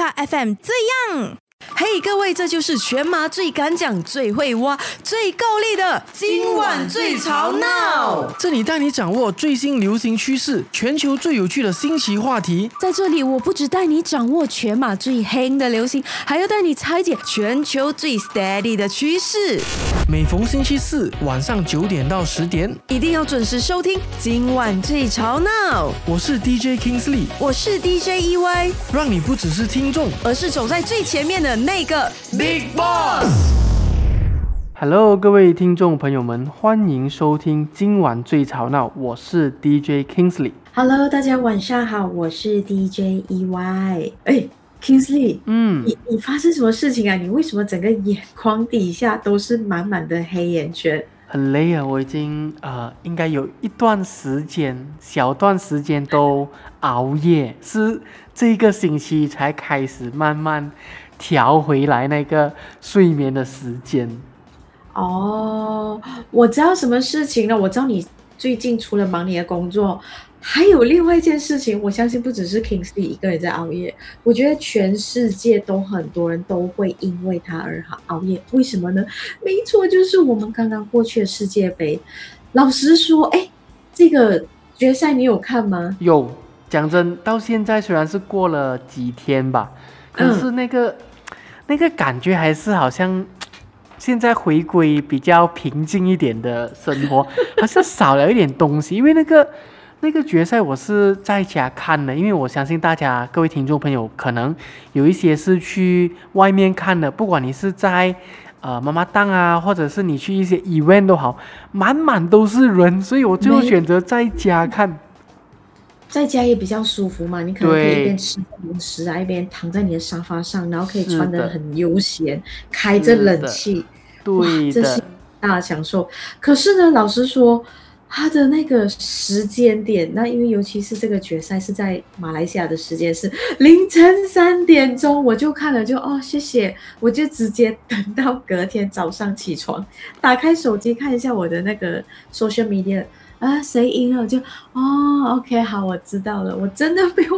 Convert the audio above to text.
卡 FM 这样。嘿，各位，这就是全马最敢讲、最会挖、最够力的今晚最吵闹。 这里带你掌握最新流行趋势，全球最有趣的新奇话题。 在这里，我不只带你掌握全马最黑的流行，还要带你拆解全球最 steady 的趋势。 每逢星期四晚上9点到10点， 一定要准时收听今晚最吵闹。 我是 DJ Kingsley， 我是 DJ EY， 让你不只是听众， 而是走在最前面的那个 Big Boss。Hello， 各位听众朋友们，欢迎收听今晚最吵闹，我是 DJ Kingsley。Hello， 大家晚上好，我是 DJ EY。Kingsley， 你发生什么事情啊？你为什么整个眼眶底下都是满满的黑眼圈？ 很累啊，我已经应该有小段时间都熬夜，是这个星期才开始慢慢调回来那个睡眠的时间。 哦，我知道什么事情了。我知道你最近除了忙你的工作，还有另外一件事情。我相信不只是 Kingsley 一个人在熬夜，我觉得全世界都很多人都会因为他而熬夜。为什么呢？没错，就是我们刚刚过去的世界杯。老实说，这个决赛你有看吗？ 有，讲真，到现在虽然是过了几天吧，可是那个感觉还是好像现在回归比较平静一点的生活，好像少了一点东西。因为那个决赛我是在家看的，因为我相信各位听众朋友可能有一些是去外面看的，不管你是在妈妈档啊，或者是你去一些 event 都好，满满都是人，所以我最后选择在家看。 在家也比较舒服嘛，你可能可以一边吃零食啊，一边躺在你的沙发上，然后可以穿得很悠闲，开着冷气， 对的， 这是大的享受。可是呢，老实说，他的那个时间点，那因为尤其是这个决赛是在马来西亚的时间是凌晨3点钟，我就看了谢谢，我就直接等到隔天早上起床，打开手机看一下我的那个 social media。谁赢了？我就OK， 好，我知道了。我真的没有